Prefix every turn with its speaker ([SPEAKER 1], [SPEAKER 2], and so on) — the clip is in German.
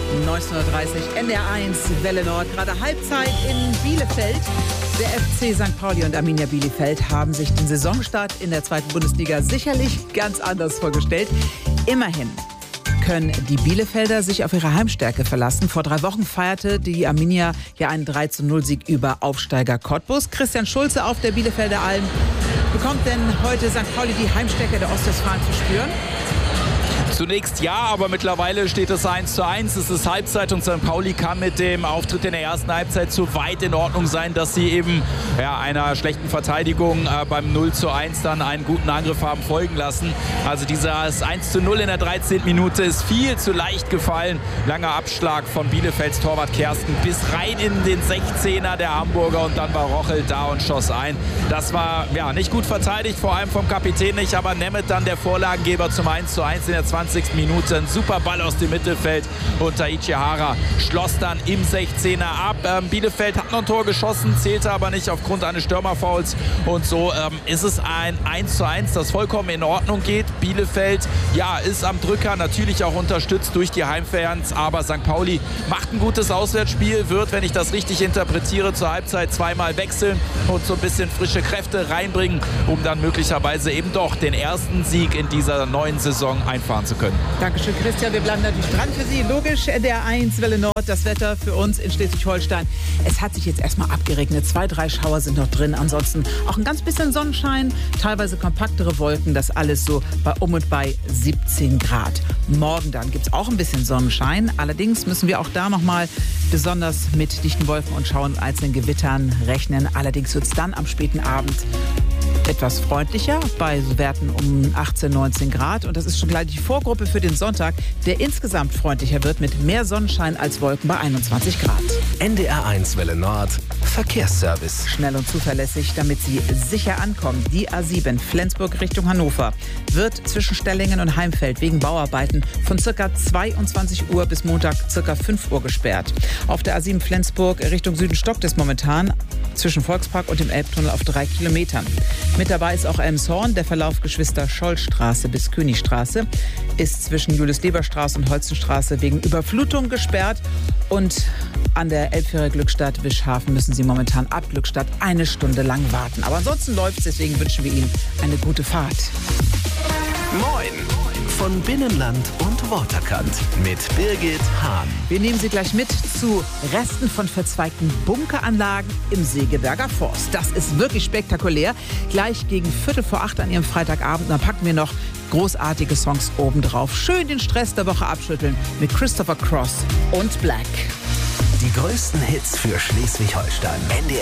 [SPEAKER 1] 19:30 NDR1 Welle Nord, gerade Halbzeit in Bielefeld. Der FC St. Pauli und Arminia Bielefeld haben sich den Saisonstart in der 2. Bundesliga sicherlich ganz anders vorgestellt. Immerhin können die Bielefelder sich auf ihre Heimstärke verlassen. Vor 3 Wochen feierte die Arminia ja einen 3:0-Sieg über Aufsteiger Cottbus. Christian Schulze auf der Bielefelder Alm. Bekommt denn heute St. Pauli die Heimstärke der Ostwestfalen zu spüren?
[SPEAKER 2] Zunächst ja, aber mittlerweile steht es 1:1. Es ist Halbzeit und St. Pauli kann mit dem Auftritt in der ersten Halbzeit so weit in Ordnung sein, dass sie eben einer schlechten Verteidigung beim 0:1 dann einen guten Angriff haben folgen lassen. Also dieses 1:0 in der 13. Minute ist viel zu leicht gefallen. Langer Abschlag von Bielefelds Torwart Kersten bis rein in den 16er der Hamburger und dann war Rochel da und schoss ein. Das war nicht gut verteidigt, vor allem vom Kapitän nicht, aber Nemeth dann der Vorlagengeber zum 1:1 in der 20. Minute. Ein super Ball aus dem Mittelfeld und Taichi Hara schloss dann im 16er ab. Bielefeld hat noch ein Tor geschossen, zählte aber nicht aufgrund eines Stürmerfouls und so ist es ein 1:1, das vollkommen in Ordnung geht. Bielefeld ist am Drücker, natürlich auch unterstützt durch die Heimfans, aber St. Pauli macht ein gutes Auswärtsspiel, wird, wenn ich das richtig interpretiere, zur Halbzeit zweimal wechseln und so ein bisschen frische Kräfte reinbringen, um dann möglicherweise eben doch den ersten Sieg in dieser neuen Saison einfahren zu können.
[SPEAKER 1] Dankeschön, Christian. Wir bleiben natürlich dran für Sie. Logisch, NDR1 Welle Nord, das Wetter für uns in Schleswig-Holstein. Es hat sich jetzt erstmal abgeregnet. 2-3 Schauer sind noch drin. Ansonsten auch ein ganz bisschen Sonnenschein, teilweise kompaktere Wolken. Das alles so bei und bei 17 Grad. Morgen dann gibt es auch ein bisschen Sonnenschein. Allerdings müssen wir auch da nochmal besonders mit dichten Wolken und Schauern und einzelnen Gewittern rechnen. Allerdings wird es dann am späten Abend etwas freundlicher, bei Werten um 18, 19 Grad. Und das ist schon gleich die Vorgruppe für den Sonntag, der insgesamt freundlicher wird mit mehr Sonnenschein als Wolken bei 21 Grad.
[SPEAKER 3] NDR1 Welle Nord, Verkehrsservice.
[SPEAKER 1] Schnell und zuverlässig, damit Sie sicher ankommen. Die A7 Flensburg Richtung Hannover wird zwischen Stellingen und Heimfeld wegen Bauarbeiten von ca. 22 Uhr bis Montag ca. 5 Uhr gesperrt. Auf der A7 Flensburg Richtung Süden stockt es momentan zwischen Volkspark und dem Elbtunnel auf 3 Kilometern. Mit dabei ist auch Elmshorn. Der Verlauf Geschwister-Scholl-Straße bis Königstraße ist zwischen Julius-Leber-Straße und Holzenstraße wegen Überflutung gesperrt. Und an der Elbfähre Glückstadt-Wischhafen müssen Sie momentan ab Glückstadt 1 Stunde lang warten. Aber ansonsten läuft's, deswegen wünschen wir Ihnen eine gute Fahrt.
[SPEAKER 3] Moin von Binnenland und Waterkant mit Birgit Hahn.
[SPEAKER 1] Wir nehmen Sie gleich mit zu Resten von verzweigten Bunkeranlagen im Segeberger Forst. Das ist wirklich spektakulär. Gleich gegen 7:45 an Ihrem Freitagabend. Dann packen wir noch großartige Songs obendrauf. Schön den Stress der Woche abschütteln mit Christopher Cross und Black.
[SPEAKER 3] Die größten Hits für Schleswig-Holstein.